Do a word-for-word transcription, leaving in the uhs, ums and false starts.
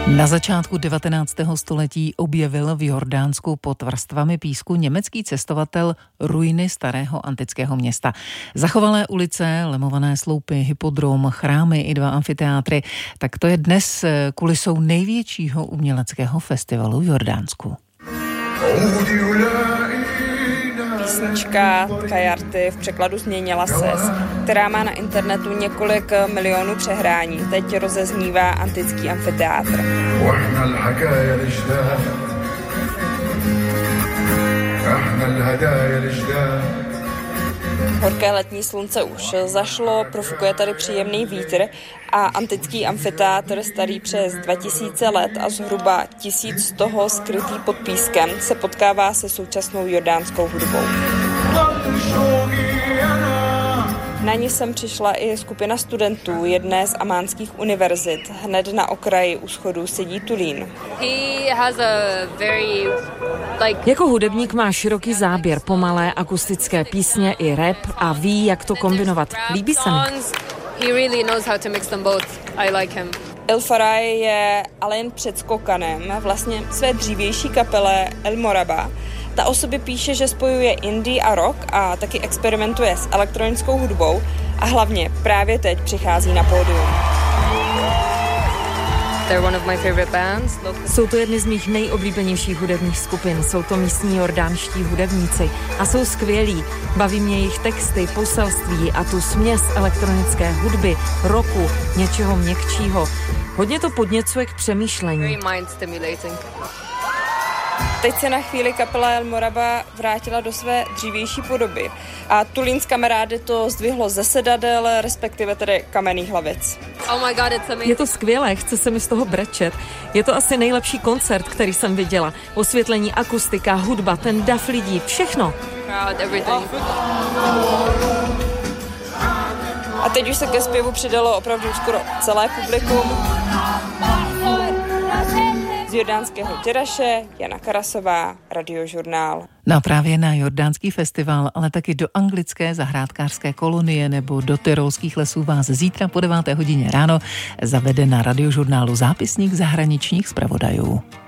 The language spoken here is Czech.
Na začátku devatenáctého století objevil v Jordánsku pod vrstvami písku německý cestovatel ruiny starého antického města. Zachovalé ulice, lemované sloupy, hypodrom, chrámy i dva amfiteátry, tak to je dnes kulisou největšího uměleckého festivalu v Jordánsku. Písnička Kajarty v překladu Změnila ses, která má na internetu několik milionů přehrání, teď rozeznívá antický amfiteátr. Horké letní slunce už zašlo, profukuje tady příjemný vítr a antický amfiteátr, starý přes dva tisíce let a zhruba tisíc z toho skrytý pod pískem, se potkává se současnou jordánskou hudbou. Na ní sem přišla i skupina studentů jedné z amánských univerzit. Hned na okraji u schodů sedí Tulín. Jako hudebník má široký záběr, pomalé akustické písně i rap a ví, jak to kombinovat. Líbí se mi. El Faraj je ale jen předskokanem vlastně své dřívější kapele El Moraba. Ta o sobě píše, že spojuje indie a rock a taky experimentuje s elektronickou hudbou a hlavně právě teď přichází na pódium. Jsou to jedny z mých nejoblíbenějších hudebních skupin. Jsou to místní jordánští hudebníci a jsou skvělí. Baví mě jejich texty, poselství a tu směs elektronické hudby, rocku, něčeho měkčího. Hodně to podněcuje k přemýšlení. Teď se na chvíli kapela El Moraba vrátila do své dřívější podoby a Tulín s kamarády to zdvihlo ze sedadel, respektive tedy kamenných hlavic. Oh my God, it's amazing. Je to skvělé, chce se mi z toho brečet. Je to asi nejlepší koncert, který jsem viděla. Osvětlení, akustika, hudba, ten dav lidí, všechno. A teď už se ke zpěvu přidalo opravdu skoro celé publikum. Z jordánského Těraše, Jana Karasová, Radiožurnál. No právě na jordánský festival, ale taky do anglické zahrádkářské kolonie nebo do tyrolských lesů vás zítra po deváté hodině ráno zavede na Radiožurnálu zápisník zahraničních zpravodajů.